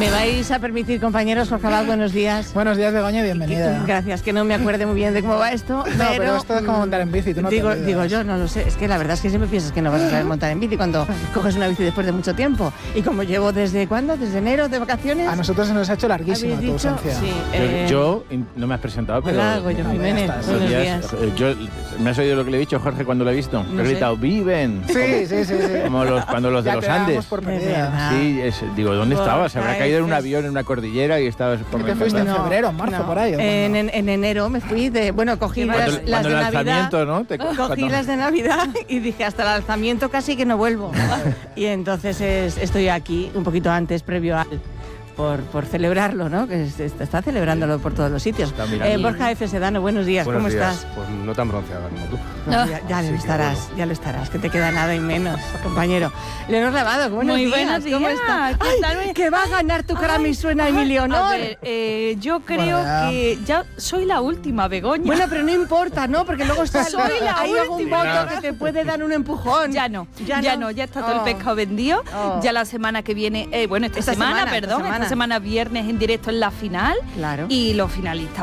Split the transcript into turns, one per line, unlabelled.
¿Me vais a permitir, compañeros? Jorge Abad, buenos días.
Buenos días, Begoña, bienvenida.
Gracias, que no me acuerde muy bien de cómo va esto.
No, pero esto es como montar en bici, tú no
digo yo, no lo sé. Es que la verdad es que siempre piensas que no vas a saber montar en bici cuando coges una bici después de mucho tiempo. Y como llevo ¿desde cuándo? ¿Desde enero de vacaciones?
A nosotros se nos ha hecho larguísima tu ausencia.
Sí,
yo no me has presentado, pero...
Hola, Goyo Jiménez, buenos días.
¿Me has oído lo que le he dicho, Jorge, cuando lo he visto?
No
he gritado, ¡viven!
Sí.
Como cuando los de los Andes.
Por
Sí, digo, ¿dónde estabas? Se habrá caído en un
Caes.
avión en una cordillera y estabas...
¿Por qué fuiste en febrero, en marzo, por ahí?
En enero me fui de... Bueno, cogí las de
el
Navidad.
alzamiento, ¿no?
Cogí las de Navidad y dije, hasta el alzamiento casi que no vuelvo. Y entonces estoy aquí un poquito antes, previo al... Por celebrarlo, ¿no? Que se está celebrándolo por todos los sitios. Borja F. Sedano, buenos días, ¿cómo estás?
Pues no tan bronceada como tú.
No, ya lo estarás, que te queda nada y menos, compañero. Leonor Lavado, buenos
Muy
días,
buenos días.
¿cómo estás? ¡Ay, que va a ganar tu Grammy, suena Emilio Honor!
A ver, yo creo que ya soy la última, Begoña.
Bueno, pero no importa, ¿no? Porque luego está
Soy la
hay algún
última.
voto que te puede dar un empujón.
Ya no, ya está todo el pescado vendido. Ya la semana que viene, esta semana, esta semana viernes en directo en la final.
Claro.
Y los finalistas